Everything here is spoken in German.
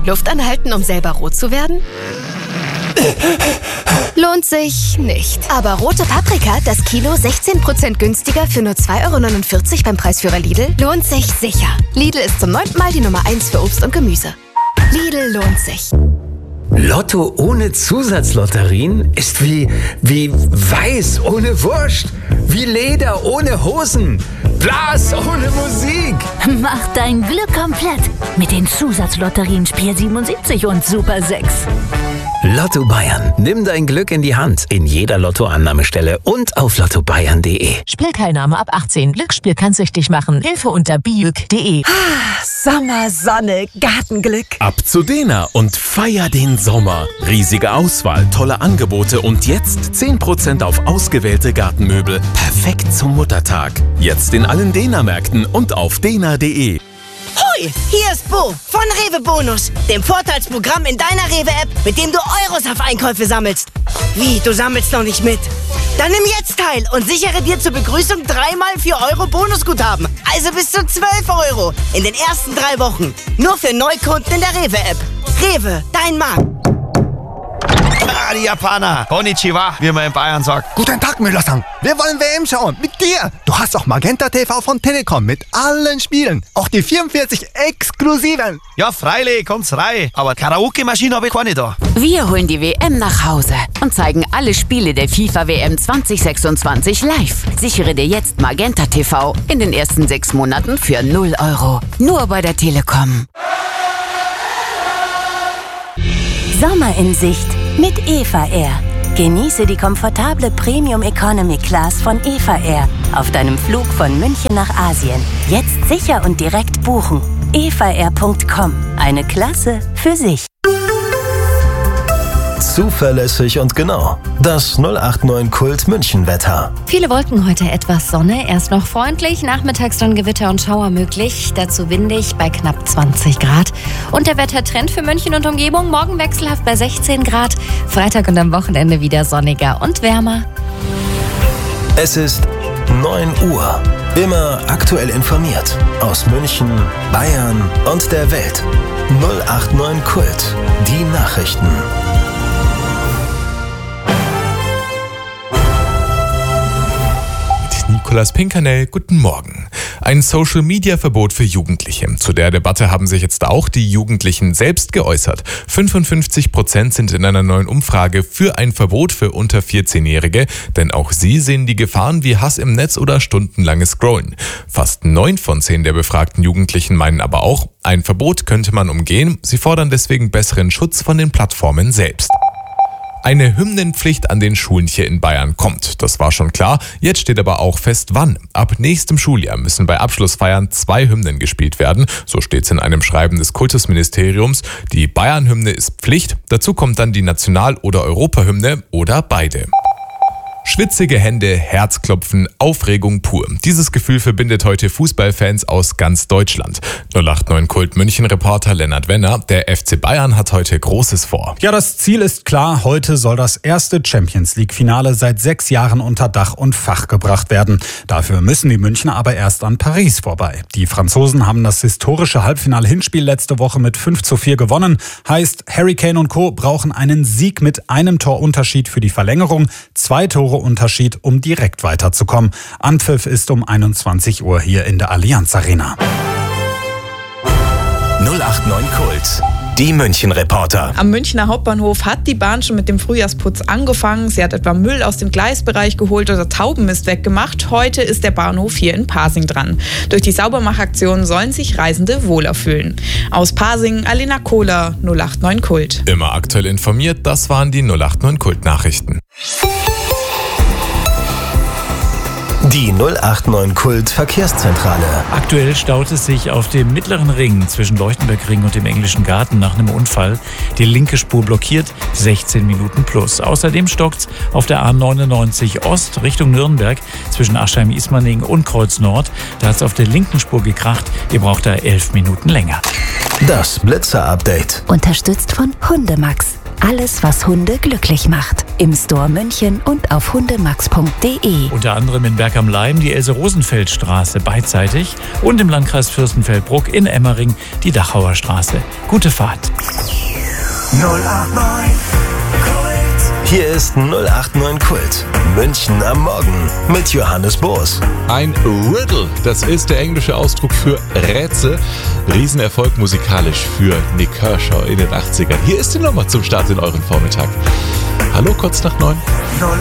Luft anhalten, um selber rot zu werden? Lohnt sich nicht. Aber rote Paprika, das Kilo 16% günstiger für nur 2,49 € beim Preisführer Lidl, lohnt sich sicher. Lidl ist zum 9. Mal die Nummer 1 für Obst und Gemüse. Lidl lohnt sich. Lotto ohne Zusatzlotterien ist wie Weiß ohne Wurst, wie Leder ohne Hosen, Blas ohne Musik. Mach dein Glück komplett mit den Zusatzlotterien Spiel 77 und Super 6. Lotto Bayern. Nimm dein Glück in die Hand. In jeder Lottoannahmestelle und auf lottobayern.de. Spielteilnahme ab 18. Glücksspiel kann süchtig machen. Hilfe unter biüg.de. Sommer, Sonne, Gartenglück. Ab zu Dena und feier den Sommer. Riesige Auswahl, tolle Angebote und jetzt 10% auf ausgewählte Gartenmöbel. Perfekt zum Muttertag. Jetzt in allen Dena-Märkten und auf dena.de. Hoi, hier ist Bo von Rewe Bonus, dem Vorteilsprogramm in deiner Rewe-App, mit dem du Euros auf Einkäufe sammelst. Wie, du sammelst noch nicht mit? Dann nimm jetzt teil und sichere dir zur Begrüßung 3x 4 € Bonusguthaben. Also bis zu 12 € in den ersten 3 Wochen. Nur für Neukunden in der Rewe-App. Rewe, dein Markt. Die Japaner. Konnichiwa, wie man in Bayern sagt. Guten Tag, Müller-san. Wir wollen WM schauen. Mit dir. Du hast auch Magenta TV von Telekom mit allen Spielen. Auch die 44 exklusiven. Ja, freilich, kommt's rein. Aber Karaoke-Maschine habe ich keine da. Wir holen die WM nach Hause und zeigen alle Spiele der FIFA-WM 2026 live. Sichere dir jetzt Magenta TV in den ersten 6 Monaten für 0 €. Nur bei der Telekom. Sommer in Sicht mit Eva Air. Genieße die komfortable Premium Economy Class von Eva Air auf deinem Flug von München nach Asien. Jetzt sicher und direkt buchen. evaair.com. Eine Klasse für sich. Zuverlässig und genau. Das 089 Kult München-Wetter. Viele Wolken, heute etwas Sonne. Erst noch freundlich, nachmittags dann Gewitter und Schauer möglich. Dazu windig bei knapp 20 Grad. Und der Wettertrend für München und Umgebung morgen wechselhaft bei 16 Grad. Freitag und am Wochenende wieder sonniger und wärmer. Es ist 9 Uhr. Immer aktuell informiert. Aus München, Bayern und der Welt. 089 Kult. Die Nachrichten. Nikolaus Pinkernell, guten Morgen. Ein Social-Media-Verbot für Jugendliche. Zu der Debatte haben sich jetzt auch die Jugendlichen selbst geäußert. 55% sind in einer neuen Umfrage für ein Verbot für unter 14-Jährige, denn auch sie sehen die Gefahren wie Hass im Netz oder stundenlanges Scrollen. Fast 9 von 10 der befragten Jugendlichen meinen aber auch, ein Verbot könnte man umgehen. Sie fordern deswegen besseren Schutz von den Plattformen selbst. Eine Hymnenpflicht an den Schulen hier in Bayern kommt. Das war schon klar. Jetzt steht aber auch fest, wann. Ab nächstem Schuljahr müssen bei Abschlussfeiern 2 Hymnen gespielt werden. So steht es in einem Schreiben des Kultusministeriums. Die Bayern-Hymne ist Pflicht. Dazu kommt dann die National- oder Europahymne oder beide. Schwitzige Hände, Herzklopfen, Aufregung pur. Dieses Gefühl verbindet heute Fußballfans aus ganz Deutschland. 089 Kult München-Reporter Lennart Wenner, der FC Bayern hat heute Großes vor. Ja, das Ziel ist klar. Heute soll das erste Champions-League-Finale seit 6 Jahren unter Dach und Fach gebracht werden. Dafür müssen die Münchner aber erst an Paris vorbei. Die Franzosen haben das historische Halbfinale-Hinspiel letzte Woche mit 5:4 gewonnen. Heißt, Harry Kane und Co. brauchen einen Sieg mit einem Torunterschied für die Verlängerung. 2 Tore Unterschied, um direkt weiterzukommen. Anpfiff ist um 21 Uhr hier in der Allianz Arena. 089 Kult. Die München-Reporter. Am Münchner Hauptbahnhof hat die Bahn schon mit dem Frühjahrsputz angefangen. Sie hat etwa Müll aus dem Gleisbereich geholt oder Taubenmist weggemacht. Heute ist der Bahnhof hier in Pasing dran. Durch die Saubermachaktion sollen sich Reisende wohler fühlen. Aus Pasing, Alena Kohler, 089 Kult. Immer aktuell informiert, das waren die 089 Kult-Nachrichten. Die 089 Kult Verkehrszentrale. Aktuell staut es sich auf dem mittleren Ring zwischen Leuchtenberg-Ring und dem Englischen Garten nach einem Unfall. Die linke Spur blockiert, 16 Minuten plus. Außerdem stockt's auf der A99 Ost Richtung Nürnberg zwischen Aschheim-Ismaning und Kreuz Nord. Da hat's auf der linken Spur gekracht. Ihr braucht da 11 Minuten länger. Das Blitzer-Update. Unterstützt von Hundemax. Alles, was Hunde glücklich macht. Im Store München und auf hundemax.de. Unter anderem in Berg am Leim die Else-Rosenfeld-Straße beidseitig und im Landkreis Fürstenfeldbruck in Emmering die Dachauer Straße. Gute Fahrt. 089 Kult. Hier ist 089 Kult. München am Morgen mit Johannes Boos. Ein Riddle, das ist der englische Ausdruck für Rätsel. Riesenerfolg musikalisch für Nick Kershaw in den 80ern. Hier ist die Nummer zum Start in euren Vormittag. Hallo, kurz nach 9.